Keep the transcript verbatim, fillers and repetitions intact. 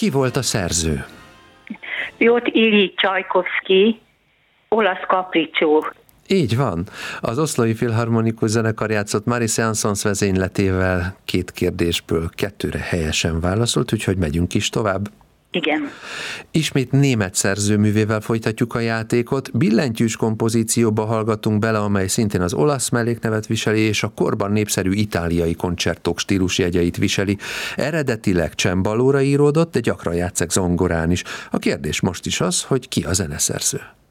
Ki volt a szerző? Piotr Iljits Csajkovszky, olasz kapricsó. Így van. Az Oszlói Filharmonikus Zenekar játszott Marie Saint-Saëns vezényletével, két kérdésből kettőre helyesen válaszolt, úgyhogy megyünk is tovább. Igen. Ismét német szerzőművével folytatjuk a játékot. Billentyűs kompozícióba hallgatunk bele, amely szintén az olasz melléknevet viseli, és a korban népszerű itáliai koncertok stílusjegyeit viseli. Eredetileg csembalóra íródott, de gyakran játszák zongorán is. A kérdés most is az, hogy ki a zeneszerző.